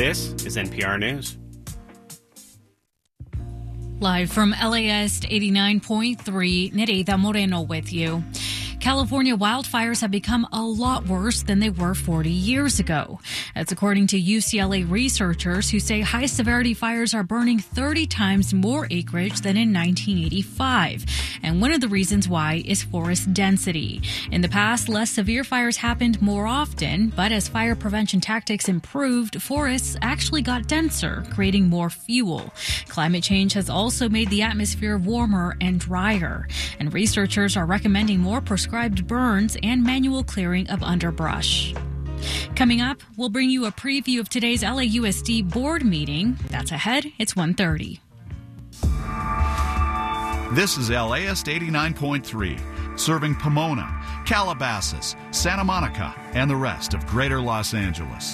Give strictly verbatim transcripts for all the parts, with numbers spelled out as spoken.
This is N P R News. Live from L A S eighty-nine point three, Nereida Moreno with you. California wildfires have become a lot worse than they were forty years ago. That's according to U C L A researchers who say high-severity fires are burning thirty times more acreage than in nineteen eighty-five. And one of the reasons why is forest density. In the past, less severe fires happened more often, but as fire prevention tactics improved, forests actually got denser, creating more fuel. Climate change has also made the atmosphere warmer and drier. And researchers are recommending more prescribed burns and manual clearing of underbrush. Coming up, we'll bring you a preview of today's L A U S D board meeting. That's ahead. It's one thirty. This is L A S eighty-nine point three, serving Pomona, Calabasas, Santa Monica, and the rest of Greater Los Angeles.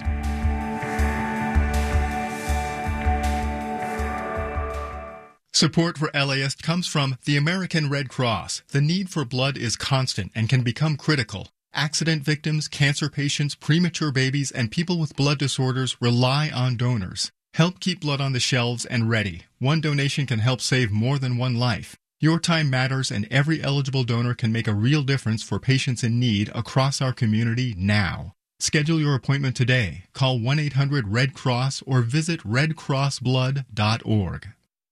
Support for L A S comes from the American Red Cross. The need for blood is constant and can become critical. Accident victims, cancer patients, premature babies, and people with blood disorders rely on donors. Help keep blood on the shelves and ready. One donation can help save more than one life. Your time matters, and every eligible donor can make a real difference for patients in need across our community now. Schedule your appointment today. Call one eight hundred red cross or visit red cross blood dot org.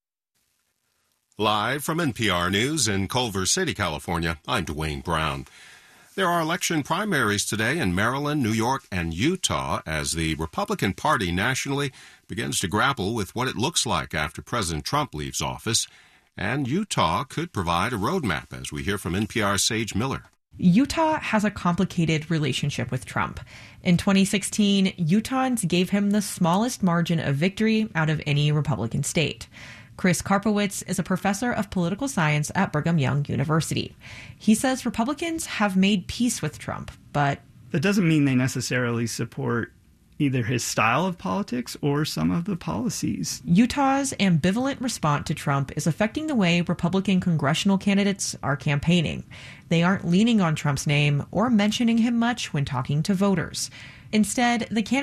Live from N P R News in Culver City, California, I'm Dwayne Brown. There are election primaries today in Maryland, New York, and Utah as the Republican Party nationally begins to grapple with what it looks like after President Trump leaves office. And Utah could provide a roadmap, as we hear from N P R's Sage Miller. Utah has a complicated relationship with Trump. In twenty sixteen, Utahns gave him the smallest margin of victory out of any Republican state. Chris Karpowitz is a professor of political science at Brigham Young University. He says Republicans have made peace with Trump, but that doesn't mean they necessarily support either his style of politics or some of the policies. Utah's ambivalent response to Trump is affecting the way Republican congressional candidates are campaigning. They aren't leaning on Trump's name or mentioning him much when talking to voters. Instead, the candidates